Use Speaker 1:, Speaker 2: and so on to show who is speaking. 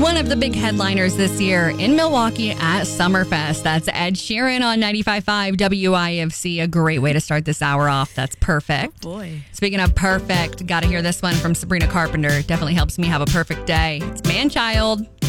Speaker 1: One of the big headliners this year in Milwaukee at Summerfest. That's Ed Sheeran on 95.5 WIFC. A great way to start this hour off. That's perfect.
Speaker 2: Oh boy.
Speaker 1: Speaking of perfect, got to hear this one from Sabrina Carpenter. Definitely helps me have a perfect day. It's Man Child.